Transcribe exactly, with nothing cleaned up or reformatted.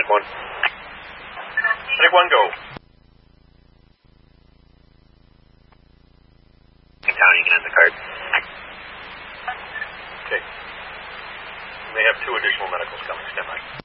Medic one. Medic one, go. Town, you can end the card. Okay. We may have two additional medicals coming. Stand by.